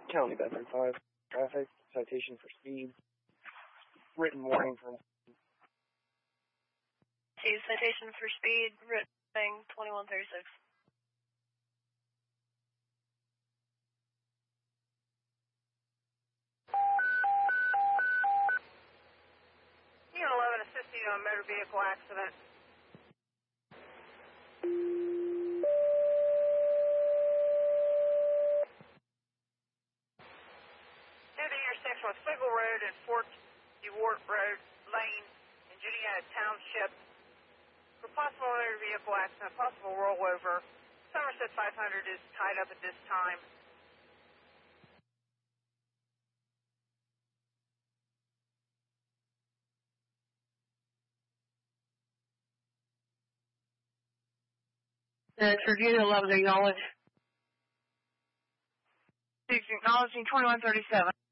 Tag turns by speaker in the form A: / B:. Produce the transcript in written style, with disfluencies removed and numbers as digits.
A: County Bedford 5. Traffic, citation for speed. Written warning for...
B: Citation for speed, written warning 2136.
C: Unit 11 assisting on a motor vehicle accident. Near the intersection with Figgle Road and Fort DeWart Road Lane in Juniata Township. For possible motor vehicle accident, possible rollover. Somerset 500 is tied up at this time.
B: Tribune 11 acknowledge. 6 acknowledging 2137.